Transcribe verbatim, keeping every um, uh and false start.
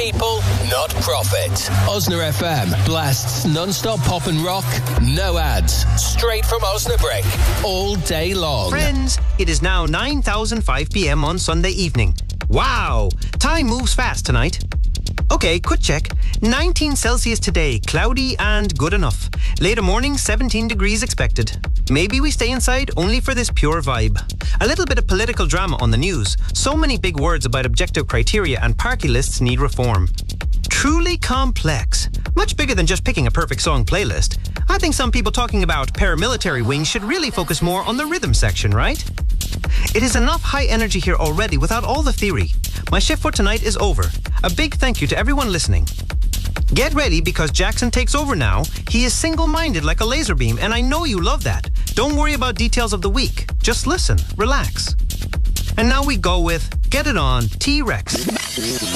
people, not profit. Osna F M blasts non-stop pop and rock, no ads, straight from Osnabrück, all day long. Friends, it is now nine thousand five p.m. on Sunday evening. Wow, time moves fast tonight. Okay, quick check. nineteen Celsius today, cloudy and good enough. Later morning, seventeen degrees expected. Maybe we stay inside only for this pure vibe. A little bit of political drama on the news. So many big words about objective criteria and party lists need reform. Truly complex. Much bigger than just picking a perfect song playlist. I think some people talking about paramilitary wings should really focus more on the rhythm section, right? It is enough high energy here already without all the theory. My shift for tonight is over. A big thank you to everyone listening. Get ready because Jackson takes over now. He is single-minded like a laser beam, and I know you love that. Don't worry about details of the week. Just listen, relax. And now we go with Get It On, T-Rex.